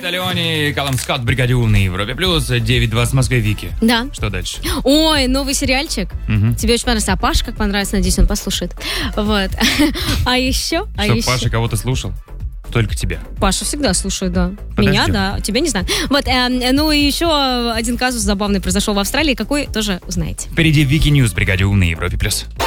Привет, Алене, Калам Скотт, бригаде умный, Европе Плюс, 9-2 в Москве, Вики. Да. Что дальше? Ой, новый сериальчик. Тебе очень понравился. А Паша как понравится, надеюсь, он послушает. Вот. А еще... Что, Паша кого-то слушал? Только тебя. Паша всегда слушает, да. Подождем. Меня, да. Тебя не знаю. Вот, ну и еще один казус забавный произошел в Австралии. Какой, тоже узнаете. Впереди Вики Ньюс, бригаде умный, Европе Плюс.